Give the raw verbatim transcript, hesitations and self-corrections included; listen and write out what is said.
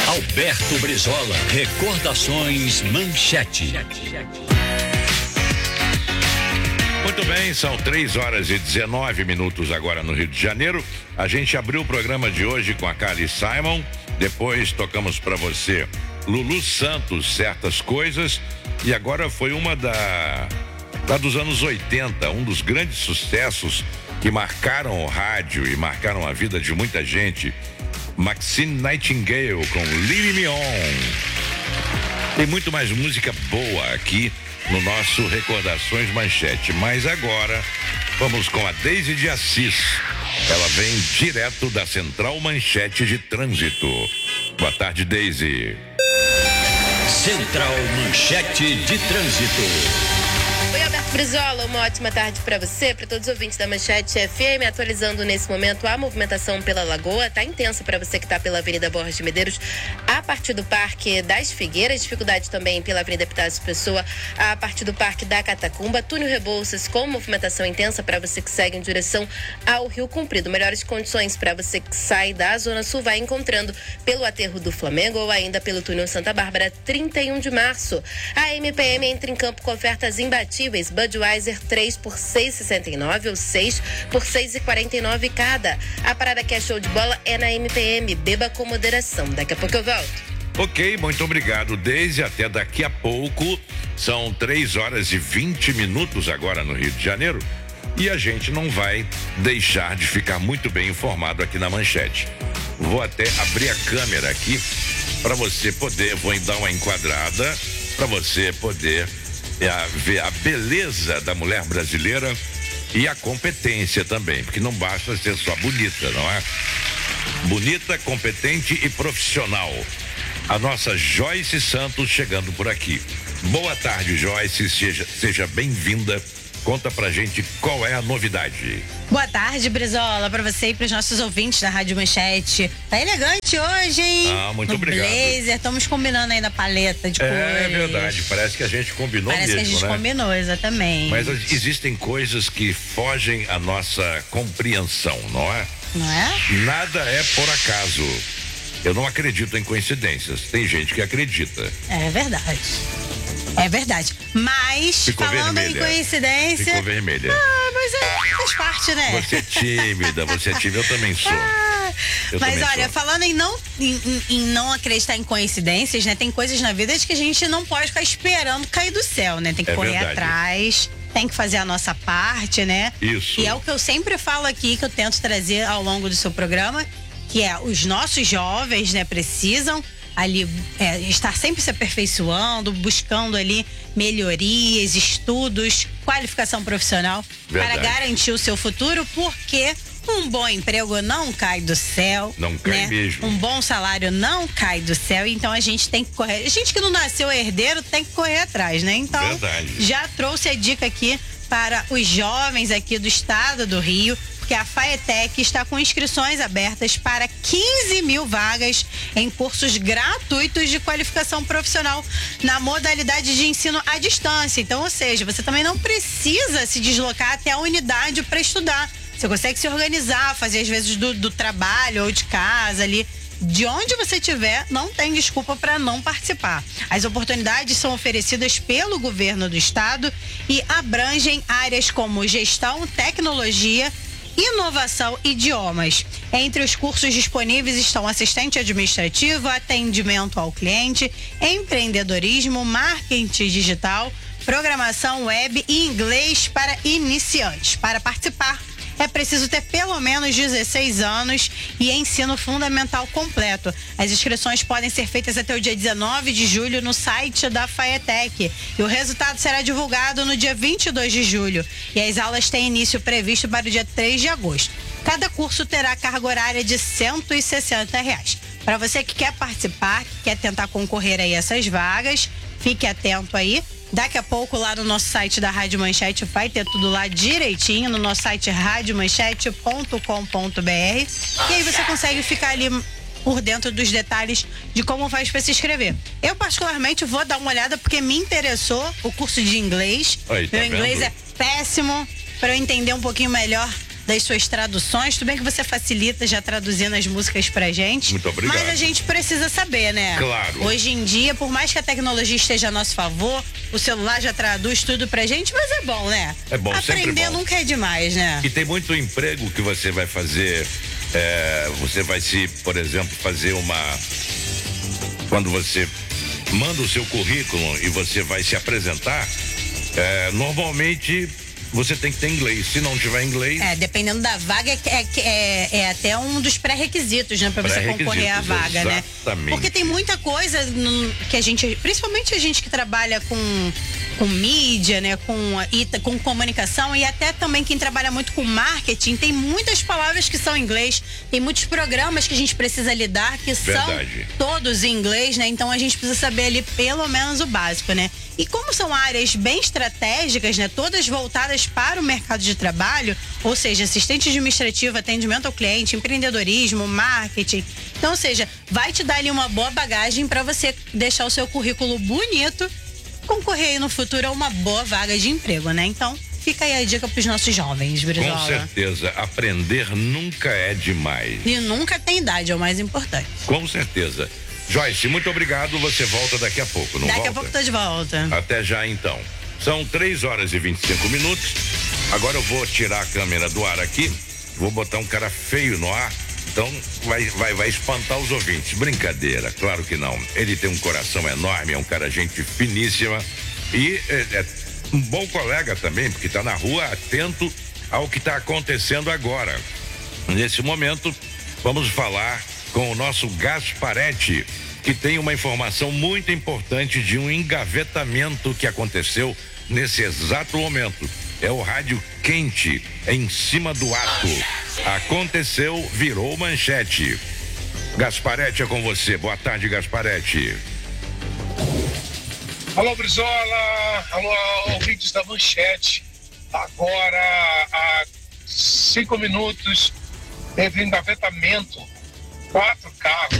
Alberto Brizola, Recordações Manchete. Muito bem, são três horas e dezenove minutos agora no Rio de Janeiro. A gente abriu o programa de hoje com a Carly Simon. Depois tocamos para você Lulu Santos, Certas Coisas. E agora foi uma da, da dos anos oitenta, um dos grandes sucessos que marcaram o rádio e marcaram a vida de muita gente. Maxine Nightingale com Leave Me On. Tem muito mais música boa aqui no nosso Recordações Manchete, mas agora vamos com a Deise de Assis. Ela vem direto da Central Manchete de Trânsito. Boa tarde, Deise. Central Manchete de Trânsito. Oi, Alberto Brizola, uma ótima tarde para você, para todos os ouvintes da Manchete F M, atualizando nesse momento a movimentação pela Lagoa, tá intensa para você que tá pela Avenida Borges de Medeiros, a partir do Parque das Figueiras, dificuldade também pela Avenida Epitácio Pessoa, a partir do Parque da Catacumba, túnel Rebouças com movimentação intensa para você que segue em direção ao Rio Comprido. Melhores condições para você que sai da Zona Sul, vai encontrando pelo Aterro do Flamengo ou ainda pelo túnel Santa Bárbara, trinta e um de março. A M P M entra em campo com ofertas imbatíveis. Budweiser três por seis e sessenta e nove ou seis por seis e quarenta e nove cada. A parada que é show de bola é na M P M. Beba com moderação. Daqui a pouco eu volto. Ok, muito obrigado, Deise. Até daqui a pouco. São três horas e vinte minutos agora no Rio de Janeiro. E a gente não vai deixar de ficar muito bem informado aqui na Manchete. Vou até abrir a câmera aqui para você poder, vou dar uma enquadrada para você poder a ver a beleza da mulher brasileira e a competência também, porque não basta ser só bonita, não é? Bonita, competente e profissional. A nossa Joyce Santos chegando por aqui. Boa tarde, Joyce, seja, seja bem-vinda. Conta pra gente qual é a novidade. Boa tarde, Brizola, pra você e pros nossos ouvintes da Rádio Manchete. Tá elegante hoje, hein? Ah, muito no obrigado. Blazer, estamos combinando aí na paleta de é, cores. É verdade, parece que a gente combinou parece mesmo, que a gente né? combinou, exatamente. Mas existem coisas que fogem à nossa compreensão, não é? Não é? Nada é por acaso. Eu não acredito em coincidências. Tem gente que acredita. É verdade. É verdade. Mas, Ficou falando vermelha. em coincidência. Ficou vermelha. Ah, mas é, faz parte, né? Você é tímida, você é tímida, eu também sou. Ah, eu mas também olha, sou. falando em não, em, em não acreditar em coincidências, né? Tem coisas na vida que a gente não pode ficar esperando cair do céu, né? Tem que É correr verdade. atrás. Tem que fazer a nossa parte, né? Isso. E é o que eu sempre falo aqui, que eu tento trazer ao longo do seu programa, que é os nossos jovens, né, precisam ali é, estar sempre se aperfeiçoando, buscando ali melhorias, estudos, qualificação profissional. Verdade. Para garantir o seu futuro, porque um bom emprego não cai do céu. Não cai né? mesmo. Um bom salário não cai do céu, então a gente tem que correr. A gente que não nasceu herdeiro tem que correr atrás, né? Então, Verdade. já trouxe a dica aqui para os jovens aqui do estado do Rio, que a Faetec está com inscrições abertas para quinze mil vagas em cursos gratuitos de qualificação profissional na modalidade de ensino à distância. Então, ou seja, você também não precisa se deslocar até a unidade para estudar. Você consegue se organizar, fazer às vezes do, do trabalho ou de casa ali. De onde você estiver, não tem desculpa para não participar. As oportunidades são oferecidas pelo governo do estado e abrangem áreas como gestão, tecnologia, inovação e idiomas. Entre os cursos disponíveis estão assistente administrativo, atendimento ao cliente, empreendedorismo, marketing digital, programação web e inglês para iniciantes. Para participar, é preciso ter pelo menos dezesseis anos e ensino fundamental completo. As inscrições podem ser feitas até o dia dezenove de julho no site da Faetec. E o resultado será divulgado no dia vinte e dois de julho. E as aulas têm início previsto para o dia três de agosto. Cada curso terá carga horária de cento e sessenta reais. Para você que quer participar, que quer tentar concorrer aí a essas vagas, fique atento aí. Daqui a pouco lá no nosso site da Rádio Manchete vai ter tudo lá direitinho, no nosso site rádio manchete ponto com ponto b r. E aí você consegue ficar ali por dentro dos detalhes de como faz para se inscrever. Eu particularmente vou dar uma olhada porque me interessou o curso de inglês. Aí, tá Meu inglês vendo? é péssimo, para eu entender um pouquinho melhor das suas traduções. Tudo bem que você facilita já traduzindo as músicas pra gente. Muito obrigado. Mas a gente precisa saber, né? Claro. Hoje em dia, por mais que a tecnologia esteja a nosso favor, o celular já traduz tudo pra gente, mas é bom, né? É bom, sempre Aprender bom. nunca é demais, né? E tem muito emprego que você vai fazer, é, você vai se, por exemplo, fazer uma... Quando você manda o seu currículo e você vai se apresentar, é, normalmente você tem que ter inglês. Se não tiver inglês... É, dependendo da vaga, é, é, é até um dos pré-requisitos, né? Pra você concorrer à vaga, né? Exatamente. Porque tem muita coisa no, que a gente, principalmente a gente que trabalha com, com mídia, né? Com, e, com comunicação e até também quem trabalha muito com marketing, tem muitas palavras que são em inglês, tem muitos programas que a gente precisa lidar que Verdade. são todos em inglês, né? Então a gente precisa saber ali pelo menos o básico, né? E como são áreas bem estratégicas, né? Todas voltadas para o mercado de trabalho, ou seja, assistente administrativo, atendimento ao cliente, empreendedorismo, marketing. Então, ou seja, vai te dar ali uma boa bagagem para você deixar o seu currículo bonito, concorrer aí no futuro a uma boa vaga de emprego, né? Então, fica aí a dica para os nossos jovens, Brizola. Com certeza, aprender nunca é demais. E nunca tem idade, é o mais importante. Com certeza. Joyce, muito obrigado. Você volta daqui a pouco, não Daqui volta? a pouco tô de volta. Até já, então. São três horas e vinte e cinco minutos. Agora eu vou tirar a câmera do ar aqui. Vou botar um cara feio no ar. Então vai, vai, vai espantar os ouvintes. Brincadeira, claro que não. Ele tem um coração enorme, é um cara gente finíssima. E é, é um bom colega também, porque está na rua atento ao que está acontecendo agora. Nesse momento, vamos falar com o nosso Gasparetti, que tem uma informação muito importante de um engavetamento que aconteceu nesse exato momento. É o rádio quente em cima do ato. Aconteceu, virou manchete. Gasparetti é com você. Boa tarde, Gasparetti. Alô, Brizola. Alô, ouvintes da manchete. Agora, há cinco minutos, teve engavetamento. Quatro carros